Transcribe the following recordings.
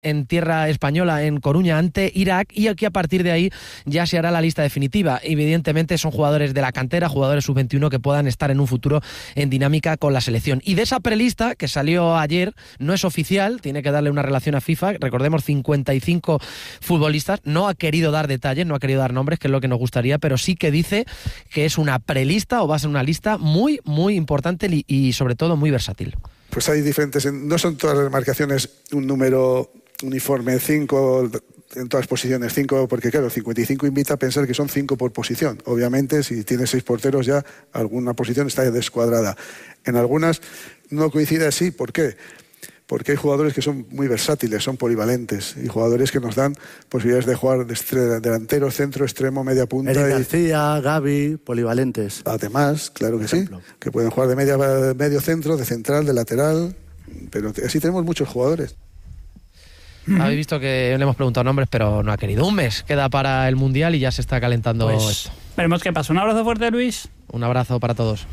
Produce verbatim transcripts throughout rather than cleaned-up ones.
en tierra española, en Coruña, ante Irak, y aquí a partir de ahí ya se hará la lista definitiva. Evidentemente son jugadores de la cantera, jugadores sub veintiuno que puedan estar en un futuro en dinámica con la selección. Y de esa prelista que salió ayer, no es oficial, tiene que darle una relación a FIFA, recordemos cincuenta y cinco futbolistas, no ha querido dar detalles, no ha querido dar nombres, que es lo que nos gustaría, pero sí que dice que es una prelista o va a ser una lista muy, muy importante y, y sobre todo muy versátil. Pues hay diferentes, no son todas las marcaciones un número uniforme, cinco en todas las posiciones, cinco, porque claro, cincuenta y cinco invita a pensar que son cinco por posición. Obviamente, si tienes seis porteros ya alguna posición está descuadrada. En algunas no coincide así, ¿por qué? Porque hay jugadores que son muy versátiles, son polivalentes, y jugadores que nos dan posibilidades de jugar de estre- delantero, centro, extremo, media punta. Eric y... García, Gavi, polivalentes. Además, claro que sí, que pueden jugar de media, medio centro, de central, de lateral, pero así tenemos muchos jugadores. Habéis visto que le hemos preguntado nombres, pero no ha querido. Un mes queda para el Mundial y ya se está calentando pues, esto. Veremos qué pasa. Un abrazo fuerte, Luis. Un abrazo para todos.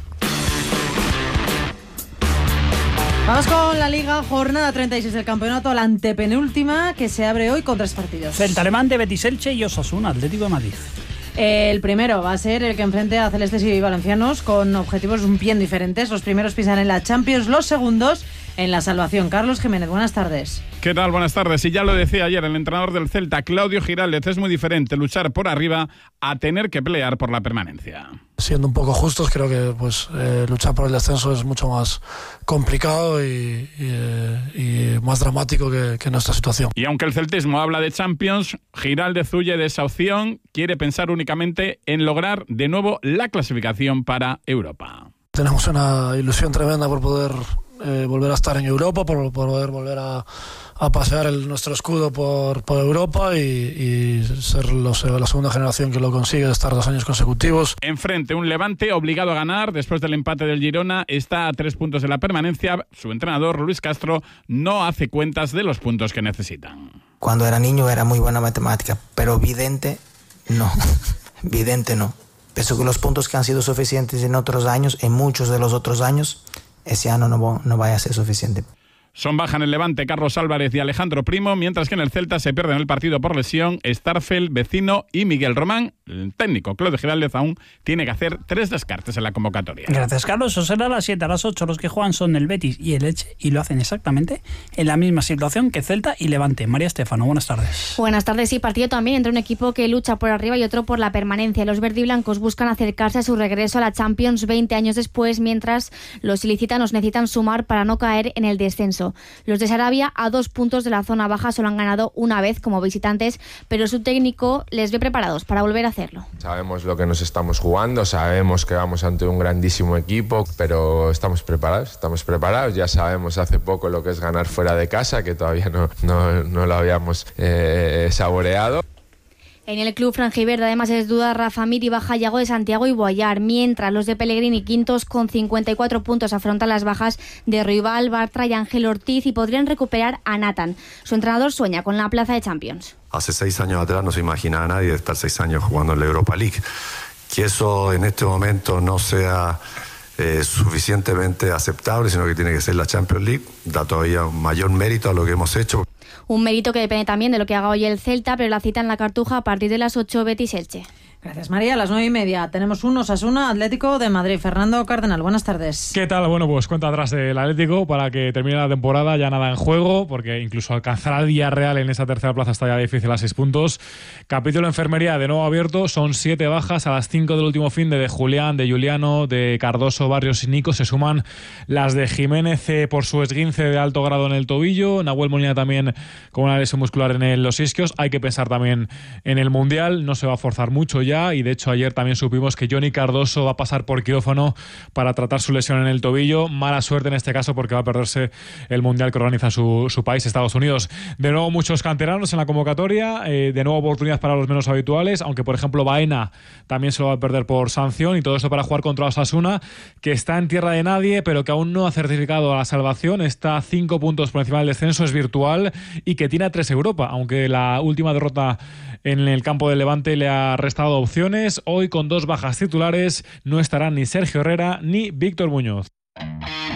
Vamos con la Liga, jornada treinta y seis del campeonato, la antepenúltima, que se abre hoy con tres partidos. Celta, Levante, Betis, Elche y Osasuna, Atlético de Madrid. El primero va a ser el que enfrente a celestes y valencianos con objetivos bien diferentes. Los primeros pisan en la Champions, los segundos en la salvación. Carlos Jiménez, buenas tardes. ¿Qué tal? Buenas tardes. Y ya lo decía ayer el entrenador del Celta, Claudio Giraldez, es muy diferente luchar por arriba a tener que pelear por la permanencia. Siendo un poco justos, creo que pues eh, luchar por el descenso es mucho más complicado y, y, eh, y más dramático que, que nuestra situación. Y aunque el celtismo habla de Champions, Giraldez huye de esa opción, quiere pensar únicamente en lograr de nuevo la clasificación para Europa. Tenemos una ilusión tremenda por poder eh, volver a estar en Europa, por, por poder volver a, a pasear el, nuestro escudo por, por Europa y, y ser los, la segunda generación que lo consigue de estar dos años consecutivos. Enfrente, un Levante obligado a ganar después del empate del Girona, está a tres puntos de la permanencia. Su entrenador, Luis Castro, no hace cuentas de los puntos que necesitan. Cuando era niño era muy buena matemática, pero vidente no, vidente no. Pienso que los puntos que han sido suficientes en otros años, en muchos de los otros años, ese año no, no vaya a ser suficiente. Son baja en el Levante Carlos Álvarez y Alejandro Primo, mientras que en el Celta se pierden el partido por lesión Starfel, Vecino y Miguel Román. El técnico Claudio Giraldez aún tiene que hacer tres descartes en la convocatoria. Gracias, Carlos. Eso será a las siete, a las ocho. Los que juegan son el Betis y el Elche y lo hacen exactamente en la misma situación que Celta y Levante. María Estefano, buenas tardes. Buenas tardes. Sí, partido también entre un equipo que lucha por arriba y otro por la permanencia. Los verdiblancos buscan acercarse a su regreso a la Champions veinte años después, mientras los ilicitanos necesitan sumar para no caer en el descenso. Los de Sarabia, a dos puntos de la zona baja, solo han ganado una vez como visitantes, pero su técnico les ve preparados para volver a hacerlo. Sabemos lo que nos estamos jugando, sabemos que vamos ante un grandísimo equipo, pero estamos preparados, estamos preparados. Ya sabemos hace poco lo que es ganar fuera de casa, que todavía no, no, no lo habíamos eh, saboreado. En el club franjiverde además es duda Rafa Mir y baja Yago de Santiago y Boyar, mientras los de Pellegrini quintos con cincuenta y cuatro puntos afrontan las bajas de Ruibal, Bartra y Ángel Ortiz y podrían recuperar a Nathan. Su entrenador sueña con la plaza de Champions. Hace seis años atrás no se imaginaba a nadie estar seis años jugando en la Europa League. Que eso en este momento no sea eh, suficientemente aceptable, sino que tiene que ser la Champions League, da todavía un mayor mérito a lo que hemos hecho. Un mérito que depende también de lo que haga hoy el Celta, pero la cita en la Cartuja a partir de las ocho, Betis Elche. Gracias, María. A las nueve y media tenemos un Osasuna Atlético de Madrid. Fernando Cardenal, buenas tardes. ¿Qué tal? Bueno, pues cuenta atrás del Atlético para que termine la temporada, ya nada en juego, porque incluso alcanzar al Villarreal en esa tercera plaza está ya difícil a seis puntos. Capítulo enfermería de nuevo abierto, son siete bajas a las cinco del último fin de, de Julián, de Juliano, de Cardoso, Barrios y Nico. Se suman las de Jiménez eh, por su esguince de alto grado en el tobillo, Nahuel Molina también con una lesión muscular en el, los isquios. Hay que pensar también en el Mundial, no se va a forzar mucho ya, y de hecho ayer también supimos que Johnny Cardoso va a pasar por quirófano para tratar su lesión en el tobillo. Mala suerte en este caso porque va a perderse el Mundial que organiza su, su país, Estados Unidos. De nuevo muchos canteranos en la convocatoria, eh, de nuevo oportunidad para los menos habituales, aunque por ejemplo Baena también se lo va a perder por sanción, y todo esto para jugar contra Osasuna, que está en tierra de nadie pero que aún no ha certificado a la salvación, está a cinco puntos por encima del descenso, es virtual y que tiene a tres Europa, aunque la última derrota en el campo del Levante le ha restado opciones. Hoy con dos bajas titulares no estarán ni Sergio Herrera ni Víctor Muñoz.